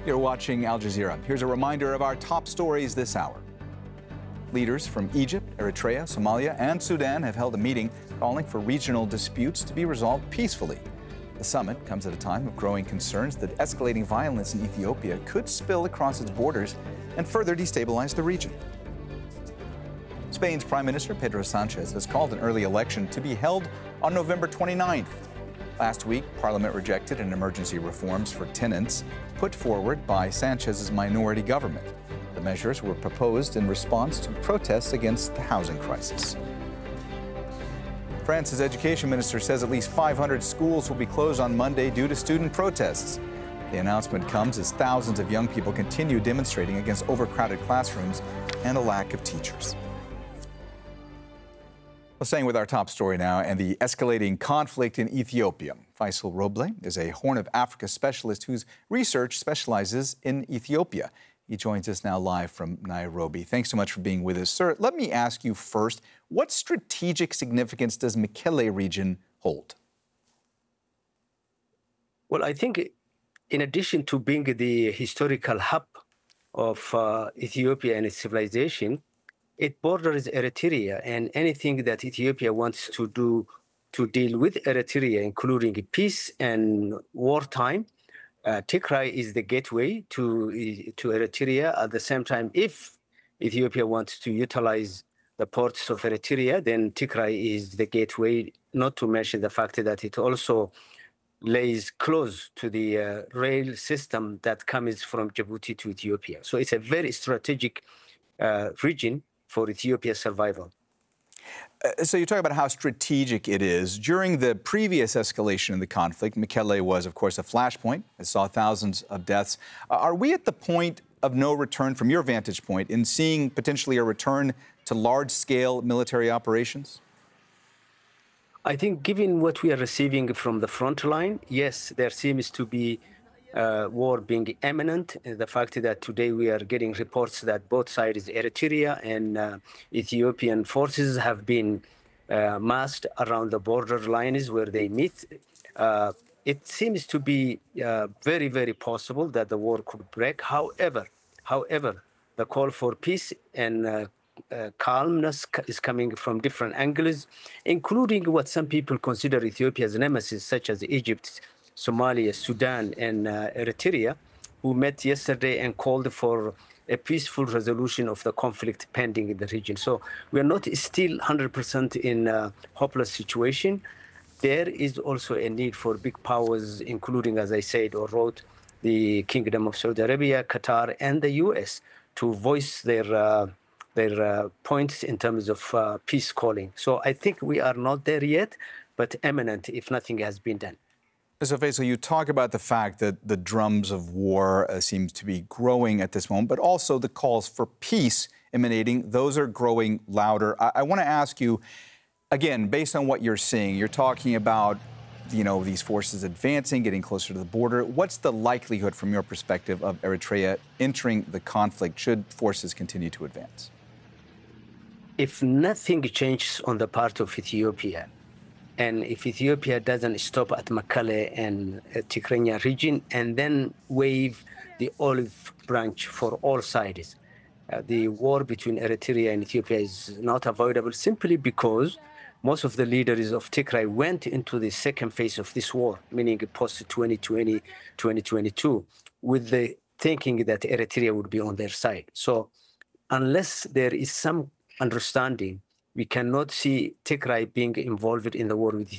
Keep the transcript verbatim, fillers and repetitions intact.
You're watching Al Jazeera. Here's a reminder of our top stories this hour. Leaders from Egypt, Eritrea, Somalia, and Sudan have held a meeting calling for regional disputes to be resolved peacefully. The summit comes at a time of growing concerns that escalating violence in Ethiopia could spill across its borders and further destabilize the region. Spain's Prime Minister Pedro Sanchez has called an early election to be held on November twenty-ninth. Last week, Parliament rejected an emergency reforms for tenants put forward by Sanchez's minority government. The measures were proposed in response to protests against the housing crisis. France's education minister says at least five hundred schools will be closed on Monday due to student protests. The announcement comes as thousands of young people continue demonstrating against overcrowded classrooms and a lack of teachers. Well, staying with our top story now and the escalating conflict in Ethiopia. Faisal Roble is a Horn of Africa specialist whose research specializes in Ethiopia. He joins us now live from Nairobi. Thanks so much for being with us. Sir, let me ask you first, what strategic significance does Mekelle region hold? Well, I think in addition to being the historical hub of uh, Ethiopia and its civilization, it borders Eritrea, and anything that Ethiopia wants to do to deal with Eritrea, including peace and wartime, uh, Tigray is the gateway to, to Eritrea. At the same time, if Ethiopia wants to utilize the ports of Eritrea, then Tigray is the gateway, not to mention the fact that it also lays close to the uh, rail system that comes from Djibouti to Ethiopia. So it's a very strategic uh, region for Ethiopia's survival. Uh, so you talk about how strategic it is. During the previous escalation in the conflict, Mekelle was, of course, a flashpoint. It saw thousands of deaths. Uh, are we at the point of no return, from your vantage point, in seeing potentially a return to large-scale military operations? I think given what we are receiving from the front line, yes, there seems to be Uh, war being imminent. The fact that today we are getting reports that both sides, Eritrea and uh, Ethiopian forces, have been uh, massed around the border lines where they meet. Uh, it seems to be uh, very, very possible that the war could break. However, however, the call for peace and uh, uh, calmness is coming from different angles, including what some people consider Ethiopia's nemesis, such as Egypt, Somalia, Sudan, and uh, Eritrea, who met yesterday and called for a peaceful resolution of the conflict pending in the region. So we are not still one hundred percent in a hopeless situation. There is also a need for big powers, including, as I said or wrote, the Kingdom of Saudi Arabia, Qatar, and the U S to voice their uh, their uh, points in terms of uh, peace calling. So I think we are not there yet, but imminent if nothing has been done. So, Faisal, you talk about the fact that the drums of war uh, seems to be growing at this moment, but also the calls for peace emanating. Those are growing louder. I, I want to ask you, again, based on what you're seeing, you're talking about, you know, these forces advancing, getting closer to the border. What's the likelihood, from your perspective, of Eritrea entering the conflict should forces continue to advance? If nothing changes on the part of Ethiopia, and if Ethiopia doesn't stop at Mekelle and uh, Tigray region and then wave the olive branch for all sides, uh, the war between Eritrea and Ethiopia is not avoidable simply because most of the leaders of Tigray went into the second phase of this war, meaning post twenty twenty, twenty twenty-two, with the thinking that Eritrea would be on their side. So unless there is some understanding, we cannot see Tigray being involved in the war with